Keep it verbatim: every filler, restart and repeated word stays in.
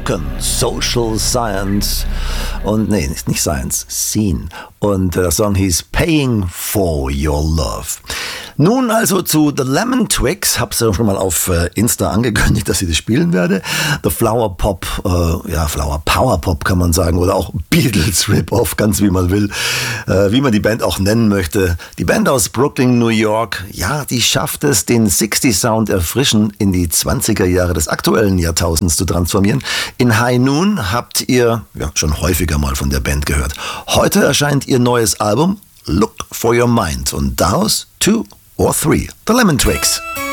Broken, Social Science und nee, nicht Science, Scene. Und der Song hieß Paying for Your Love. Nun also zu The Lemon Twigs. Hab's ja schon mal auf äh, Insta angekündigt, dass ich das spielen werde. The Flower Pop, äh, ja Flower Power Pop kann man sagen, oder auch Beatles Rip-Off, ganz wie man will, äh, wie man die Band auch nennen möchte. Die Band aus Brooklyn, New York, ja, die schafft es, den sixties Sound erfrischen in die zwanziger Jahre des aktuellen Jahrtausends zu transformieren. In High Noon habt ihr ja schon häufiger mal von der Band gehört. Heute erscheint ihr neues Album Look for Your Mind und daraus Two or Three, The Lemon Twigs.